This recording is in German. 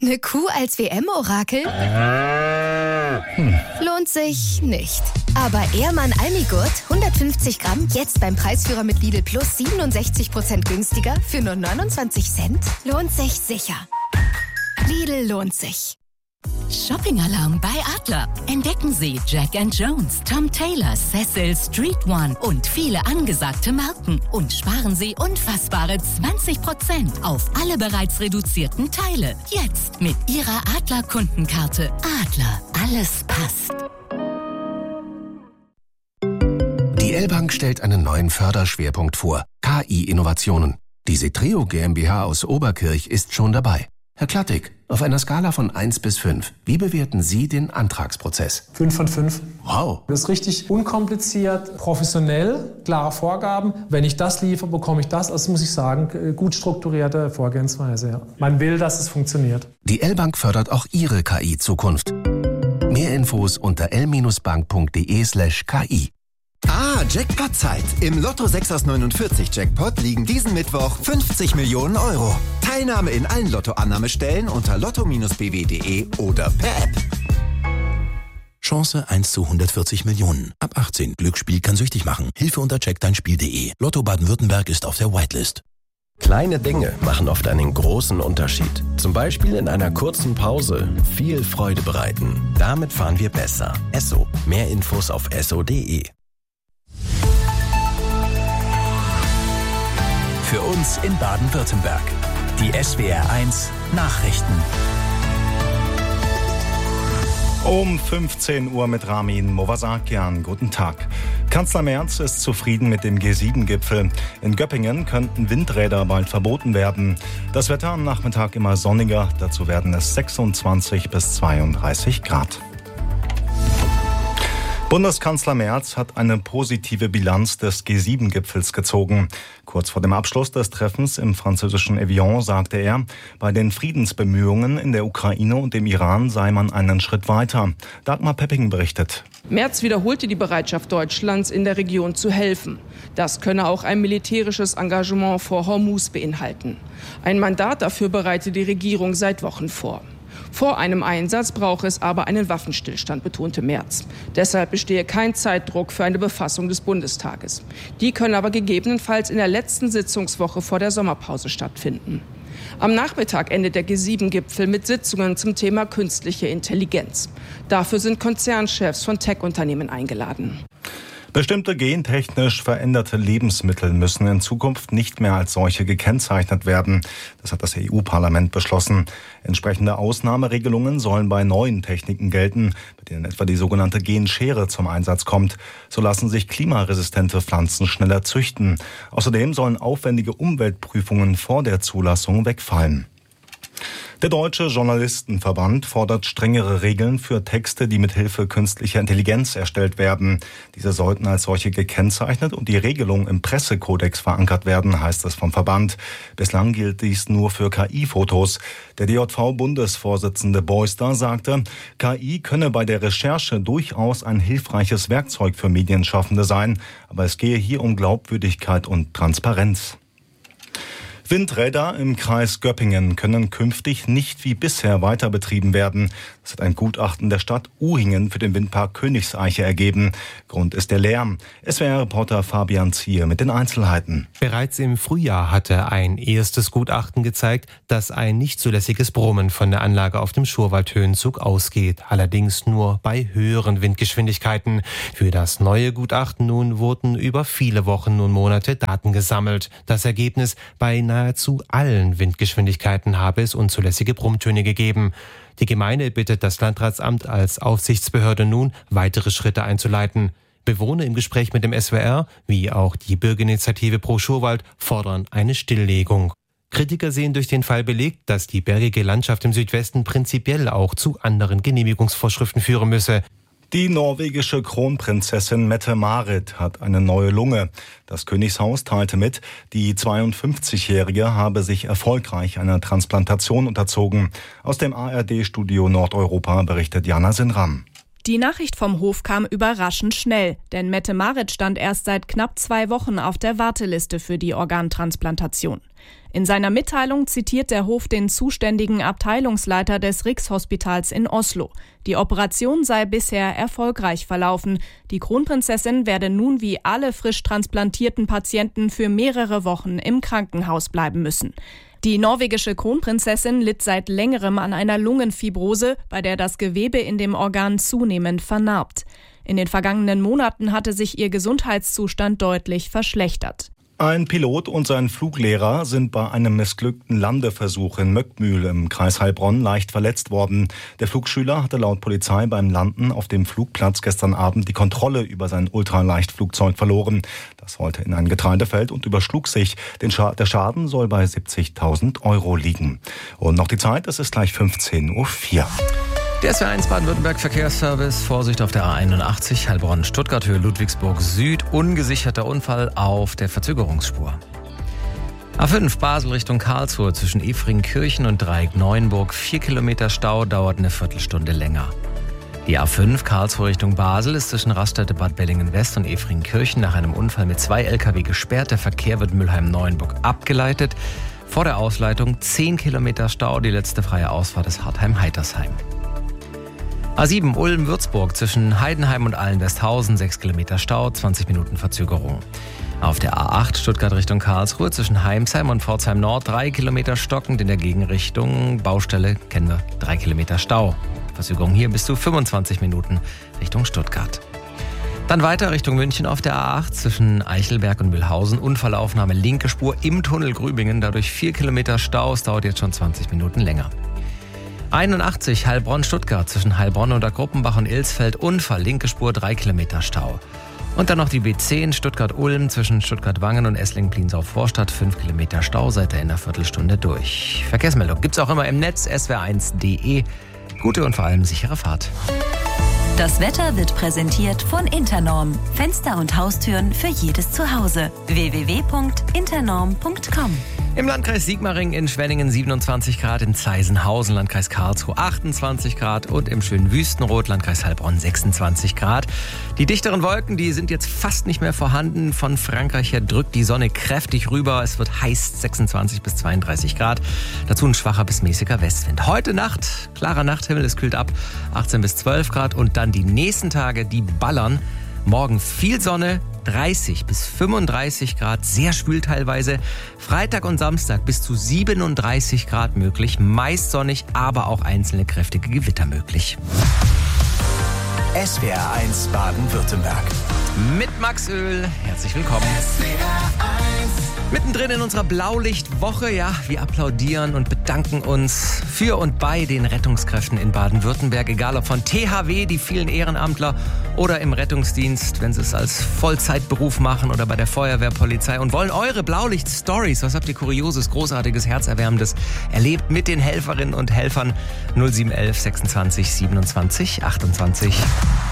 Eine Kuh als WM-Orakel? Lohnt sich nicht. Aber Ehrmann Almigurt, 150 Gramm, jetzt beim Preisführer mit Lidl Plus 67% günstiger für nur 29 Cent? Lohnt sich sicher. Lidl lohnt sich. Shopping-Alarm bei Adler. Entdecken Sie Jack & Jones, Tom Taylor, Cecil, Street One und viele angesagte Marken. Und sparen Sie unfassbare 20% auf alle bereits reduzierten Teile. Jetzt mit Ihrer Adler-Kundenkarte. Adler, alles passt. Die L-Bank stellt einen neuen Förderschwerpunkt vor: KI-Innovationen. Die Setreo GmbH aus Oberkirch ist schon dabei. Herr Klattig, auf einer Skala von 1 bis 5, wie bewerten Sie den Antragsprozess? 5 von 5. Wow. Das ist richtig unkompliziert, professionell, klare Vorgaben. Wenn ich das liefere, bekomme ich das. Also muss ich sagen, gut strukturierte Vorgehensweise. Ja. Man will, dass es funktioniert. Die L-Bank fördert auch Ihre KI-Zukunft. Mehr Infos unter l-bank.de/ki. Jackpot-Zeit. Im Lotto 6 aus 49 Jackpot liegen diesen Mittwoch 50 Millionen Euro. Teilnahme in allen Lottoannahmestellen unter lotto-bw.de oder per App. Chance 1 zu 140 Millionen. Ab 18. Glücksspiel kann süchtig machen. Hilfe unter checkdeinspiel.de. Lotto Baden-Württemberg ist auf der Whitelist. Kleine Dinge machen oft einen großen Unterschied. Zum Beispiel in einer kurzen Pause viel Freude bereiten. Damit fahren wir besser. Esso. Mehr Infos auf esso.de. Für uns in Baden-Württemberg. Die SWR1 Nachrichten. Um 15 Uhr mit Ramin Movasakian. Guten Tag. Kanzler Merz ist zufrieden mit dem G7-Gipfel. In Göppingen könnten Windräder bald verboten werden. Das Wetter am Nachmittag immer sonniger. Dazu werden es 26 bis 32 Grad. Bundeskanzler Merz hat eine positive Bilanz des G7-Gipfels gezogen. Kurz vor dem Abschluss des Treffens im französischen Evian sagte er, bei den Friedensbemühungen in der Ukraine und dem Iran sei man einen Schritt weiter. Dagmar Pepping berichtet. Merz wiederholte die Bereitschaft Deutschlands, in der Region zu helfen. Das könne auch ein militärisches Engagement vor Hormuz beinhalten. Ein Mandat dafür bereite die Regierung seit Wochen vor. Vor einem Einsatz brauche es aber einen Waffenstillstand, betonte Merz. Deshalb bestehe kein Zeitdruck für eine Befassung des Bundestages. Die könne aber gegebenenfalls in der letzten Sitzungswoche vor der Sommerpause stattfinden. Am Nachmittag endet der G7-Gipfel mit Sitzungen zum Thema künstliche Intelligenz. Dafür sind Konzernchefs von Tech-Unternehmen eingeladen. Bestimmte gentechnisch veränderte Lebensmittel müssen in Zukunft nicht mehr als solche gekennzeichnet werden. Das hat das EU-Parlament beschlossen. Entsprechende Ausnahmeregelungen sollen bei neuen Techniken gelten, bei denen etwa die sogenannte Genschere zum Einsatz kommt. So lassen sich klimaresistente Pflanzen schneller züchten. Außerdem sollen aufwendige Umweltprüfungen vor der Zulassung wegfallen. Der Deutsche Journalistenverband fordert strengere Regeln für Texte, die mit Hilfe künstlicher Intelligenz erstellt werden. Diese sollten als solche gekennzeichnet und die Regelung im Pressekodex verankert werden, heißt es vom Verband. Bislang gilt dies nur für KI-Fotos. Der DJV-Bundesvorsitzende Beuster sagte, KI könne bei der Recherche durchaus ein hilfreiches Werkzeug für Medienschaffende sein, aber es gehe hier um Glaubwürdigkeit und Transparenz. Windräder im Kreis Göppingen können künftig nicht wie bisher weiter betrieben werden. Das hat ein Gutachten der Stadt Uhingen für den Windpark Königseiche ergeben. Grund ist der Lärm. SWR-Reporter Fabian Zier mit den Einzelheiten. Bereits im Frühjahr hatte ein erstes Gutachten gezeigt, dass ein nicht zulässiges Brummen von der Anlage auf dem Schurwald-Höhenzug ausgeht. Allerdings nur bei höheren Windgeschwindigkeiten. Für das neue Gutachten nun wurden über viele Wochen und Monate Daten gesammelt. Das Ergebnis: bei nahezu allen Windgeschwindigkeiten habe es unzulässige Brummtöne gegeben. Die Gemeinde bittet das Landratsamt als Aufsichtsbehörde nun, weitere Schritte einzuleiten. Bewohner im Gespräch mit dem SWR, wie auch die Bürgerinitiative Pro Schurwald, fordern eine Stilllegung. Kritiker sehen durch den Fall belegt, dass die bergige Landschaft im Südwesten prinzipiell auch zu anderen Genehmigungsvorschriften führen müsse. Die norwegische Kronprinzessin Mette-Marit hat eine neue Lunge. Das Königshaus teilte mit, die 52-Jährige habe sich erfolgreich einer Transplantation unterzogen. Aus dem ARD-Studio Nordeuropa berichtet Jana Sinram. Die Nachricht vom Hof kam überraschend schnell, denn Mette-Marit stand erst seit knapp 2 Wochen auf der Warteliste für die Organtransplantation. In seiner Mitteilung zitiert der Hof den zuständigen Abteilungsleiter des Rikshospitals in Oslo. Die Operation sei bisher erfolgreich verlaufen. Die Kronprinzessin werde nun wie alle frisch transplantierten Patienten für mehrere Wochen im Krankenhaus bleiben müssen. Die norwegische Kronprinzessin litt seit längerem an einer Lungenfibrose, bei der das Gewebe in dem Organ zunehmend vernarbt. In den vergangenen Monaten hatte sich ihr Gesundheitszustand deutlich verschlechtert. Ein Pilot und sein Fluglehrer sind bei einem missglückten Landeversuch in Möckmühl im Kreis Heilbronn leicht verletzt worden. Der Flugschüler hatte laut Polizei beim Landen auf dem Flugplatz gestern Abend die Kontrolle über sein Ultraleichtflugzeug verloren. Das rollte in ein Getreidefeld und überschlug sich. Der Schaden soll bei 70.000 € liegen. Und noch die Zeit, es ist gleich 15:04 Uhr. Der SWR1 Baden-Württemberg Verkehrsservice. Vorsicht auf der A81 Heilbronn-Stuttgart Höhe Ludwigsburg Süd. Ungesicherter Unfall auf der Verzögerungsspur. A5 Basel Richtung Karlsruhe zwischen Efringkirchen und Dreieck Neuenburg. 4 Kilometer Stau, dauert eine Viertelstunde länger. Die A5 Karlsruhe Richtung Basel ist zwischen Raststätte Bad Bellingen-West und Efringkirchen nach einem Unfall mit 2 Lkw gesperrt. Der Verkehr wird Mülheim-Neuenburg abgeleitet. Vor der Ausleitung 10 Kilometer Stau. Die letzte freie Ausfahrt ist Hartheim-Heitersheim. A7 Ulm-Würzburg zwischen Heidenheim und Allen-Westhausen 6 Kilometer Stau, 20 Minuten Verzögerung. Auf der A8 Stuttgart Richtung Karlsruhe zwischen Heimsheim und Pforzheim Nord 3 Kilometer stockend, in der Gegenrichtung Baustelle kennen wir 3 Kilometer Stau. Verzögerung hier bis zu 25 Minuten Richtung Stuttgart. Dann weiter Richtung München auf der A8 zwischen Eichelberg und Mühlhausen. Unfallaufnahme linke Spur im Tunnel Grübingen, dadurch 4 Kilometer Stau, es dauert jetzt schon 20 Minuten länger. 81 Heilbronn-Stuttgart zwischen Heilbronn und der Gruppenbach und Ilsfeld. Unfall, linke Spur, 3 Kilometer Stau. Und dann noch die B10 Stuttgart-Ulm zwischen Stuttgart-Wangen und Esslingen-Pliensau-Vorstadt. 5 Kilometer Stau, seid ihr in einer Viertelstunde durch. Verkehrsmeldung gibt's auch immer im Netz, swr1.de. Gute und vor allem sichere Fahrt. Das Wetter wird präsentiert von Internorm. Fenster und Haustüren für jedes Zuhause. www.internorm.com. Im Landkreis Sigmaringen in Schwenningen 27 Grad, in Zeisenhausen, Landkreis Karlsruhe 28 Grad und im schönen Wüstenrot, Landkreis Heilbronn 26 Grad. Die dichteren Wolken, die sind jetzt fast nicht mehr vorhanden. Von Frankreich her drückt die Sonne kräftig rüber. Es wird heiß, 26 bis 32 Grad. Dazu ein schwacher bis mäßiger Westwind. Heute Nacht, klarer Nachthimmel, es kühlt ab, 18 bis 12 Grad. Und dann die nächsten Tage, die ballern. Morgen viel Sonne, 30 bis 35 Grad, sehr schwül teilweise. Freitag und Samstag bis zu 37 Grad möglich, meist sonnig, aber auch einzelne kräftige Gewitter möglich. SWR1 Baden-Württemberg. Mit Max Öl, herzlich willkommen. Mittendrin in unserer Blaulichtwoche, ja, wir applaudieren und bedanken uns für und bei den Rettungskräften in Baden-Württemberg, egal ob von THW, die vielen Ehrenamtler, oder im Rettungsdienst, wenn sie es als Vollzeitberuf machen, oder bei der Feuerwehr, Polizei und wollen eure Blaulicht-Stories. Was habt ihr Kurioses, Großartiges, Herzerwärmendes erlebt mit den Helferinnen und Helfern? 0711 26 27 28.